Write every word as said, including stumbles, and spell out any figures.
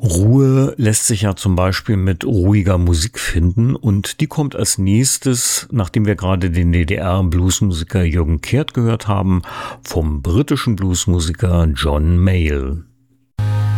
Ruhe lässt sich ja zum Beispiel mit ruhiger Musik finden und die kommt als nächstes, nachdem wir gerade den D D R-Bluesmusiker Jürgen Kehrt gehört haben, vom britischen Bluesmusiker John Mayall.